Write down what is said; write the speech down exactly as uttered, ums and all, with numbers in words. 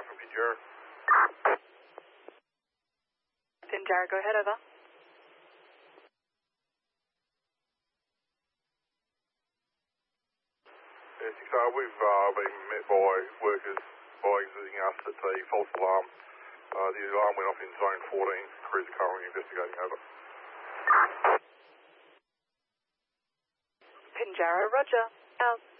from Pinjarra. Pinjarra, go ahead, over. Yeah, six R, we've uh, been met by workers by exiting us at the false alarm. Uh, the alarm went off in zone fourteen. Crews are currently investigating, over. Pinjarra, roger. Out.